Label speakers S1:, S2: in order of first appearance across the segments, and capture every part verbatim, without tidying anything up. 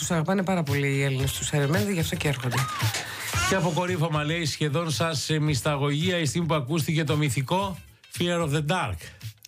S1: τους αγαπάνε πάρα πολύ οι Έλληνες τους ερευνούνται, γι' αυτό και έρχονται.
S2: Και αποκορύφωμα λέει σχεδόν σας σε μυσταγωγία η στιγμή που ακούστηκε το μυθικό Fear of the Dark.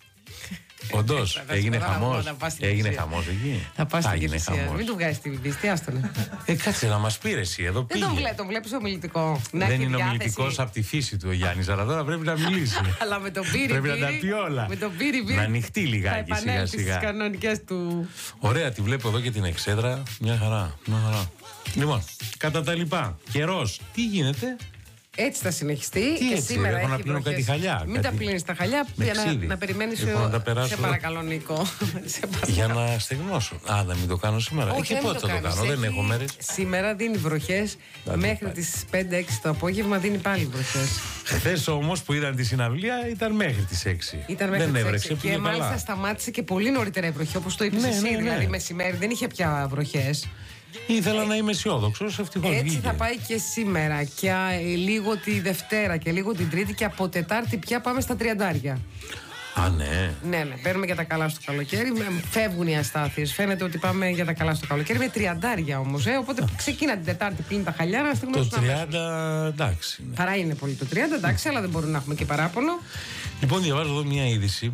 S2: Όντως, έγινε χαμός. Έγινε χαμός εκεί.
S1: Θα πας στην Εκκλησία. Μην του βγάζεις την πίστη, άστονε.
S2: Ε, κάτσε να μας πήρε εσύ εδώ πήγε.
S1: Δεν τον, βλέ, τον βλέπεις ομιλητικό.
S2: Δεν είναι ομιλητικός από τη φύση του ο Γιάννης, αλλά τώρα πρέπει να μιλήσει.
S1: Αλλά με τον πύρι,
S2: πρέπει να τα πει όλα.
S1: Με τον πύρι, πύρι.
S2: Να ανοιχτεί λιγάκι σιγά σιγά.
S1: Τις κανονικές του.
S2: Ωραία, τη βλέπω εδώ και την εξέδρα. Μια χαρά. Μια χαρά. Λοιπόν, κατά τα λοιπά, καιρός, τι γίνεται?
S1: Έτσι θα συνεχιστεί.
S2: Τι
S1: και
S2: έτσι,
S1: σήμερα
S2: έχω
S1: έχει
S2: να πλύνω
S1: βροχές.
S2: κάτι χαλιά.
S1: Μην
S2: κάτι...
S1: τα πλύνεις τα χαλιά για να, να περιμένεις.
S2: Να
S1: σε παρακαλώ, Νίκο. σε παρακαλώ.
S2: Για να στεγνώσω. Α, να μην το κάνω σήμερα.
S1: Όχι,
S2: και πότε θα το κάνω, δεν έχω μέρες.
S1: Σήμερα δίνει βροχές. Μέχρι τις πέντε έξι το απόγευμα δίνει πάλι βροχές.
S2: Χθες όμως που είδαν τη συναυλία ήταν μέχρι τις έξι.
S1: Ήταν μέχρι
S2: δεν
S1: τις έξι. Και μάλιστα καλά. Σταμάτησε και πολύ νωρίτερα η βροχή, όπως το είπες
S2: ναι,
S1: εσύ.
S2: Ναι, ναι.
S1: Δηλαδή μεσημέρι δεν είχε πια βροχές.
S2: Ήθελα ε, να είμαι αισιόδοξος, ευτυχώς
S1: έτσι
S2: βγήκε.
S1: Θα πάει και σήμερα και α, λίγο τη Δευτέρα και λίγο την Τρίτη και από Τετάρτη πια πάμε στα τριαντάρια.
S2: Α, ναι.
S1: Ναι, ναι, παίρνουμε για τα καλά στο καλοκαίρι. Φεύγουν οι αστάθειες. Φαίνεται ότι πάμε για τα καλά στο καλοκαίρι με τριαντάρια όμως. Ε, οπότε ξεκίνα την Τετάρτη πλήν τα χαλιά να στεγνώσουν.
S2: Το τριάντα, εντάξει. Ναι.
S1: Παρά είναι πολύ το τριάντα, εντάξει, αλλά δεν μπορούμε να έχουμε και παράπονο.
S2: Λοιπόν, διαβάζω εδώ μια είδηση.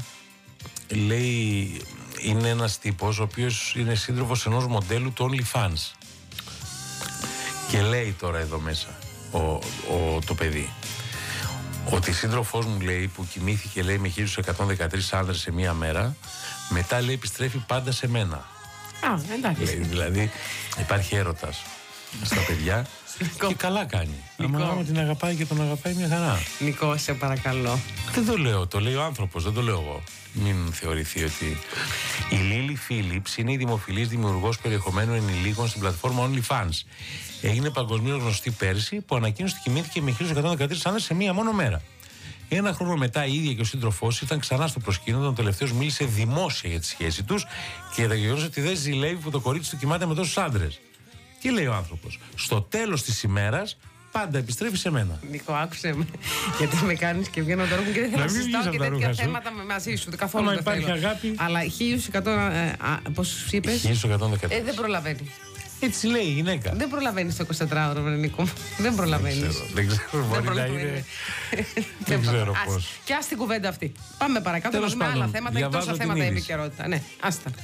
S2: Λέει. Είναι ένας τύπος ο οποίος είναι σύντροφος ενός μοντέλου του OnlyFans. Και λέει τώρα εδώ μέσα ο, ο, το παιδί ότι σύντροφός μου, λέει, που κοιμήθηκε, λέει, με χίλιους εκατόν δεκατρείς άνδρες σε μία μέρα, μετά, λέει, επιστρέφει πάντα σε μένα.
S1: Α, εντάξει.
S2: Λέει, δηλαδή υπάρχει έρωτας στα παιδιά.
S1: Νικό.
S2: Και καλά κάνει. Άμα την αγαπάει και τον αγαπάει, μια χαρά.
S1: Νικό, σε παρακαλώ.
S2: Δεν το λέω, το λέει ο άνθρωπος, δεν το λέω εγώ. Μην θεωρηθεί ότι. Η Λίλι Φίλιπς είναι η δημοφιλής δημιουργός περιεχομένου ενηλίκων στην πλατφόρμα OnlyFans. Έγινε παγκοσμίως γνωστή πέρσι που ανακοίνωσε ότι κοιμήθηκε με χίλιους εκατόν δεκατρείς άνδρες σε μία μόνο μέρα. Ένα χρόνο μετά η ίδια και ο σύντροφός ήταν ξανά στο προσκήνιο, όταν ο τελευταίος μίλησε δημόσια για τη σχέση τους και για το γεγονός ότι δεν ζηλεύει που το κορίτσι του κοιμάται με τόσους άντρες. Τι λέει ο άνθρωπος? Στο τέλος της ημέρας πάντα επιστρέφει σε μένα.
S1: Νίκο, άκουσε με. Γιατί με κάνεις και βγαίνω τα ρούχα και δεν θέλω να συζητάω και τέτοια θέματα μαζί σου. Καθόλου δεν
S2: υπάρχει
S1: θέλω.
S2: Αγάπη.
S1: Αλλά χίλιους εκατό. Πώς είπες?
S2: χίλιους εκατόν δεκατρείς.
S1: Ε, δεν προλαβαίνει.
S2: Έτσι λέει η γυναίκα.
S1: Δεν προλαβαίνει το εικοσιτετράωρο, Νίκο. Δεν προλαβαίνει.
S2: Δεν ξέρω, μπορεί να είναι. Δεν ξέρω πώς.
S1: Και ας την κουβέντα αυτή. Πάμε παρακάτω να δούμε άλλα θέματα ή τόσα θέματα επικαιρότητα. Ναι, άστα.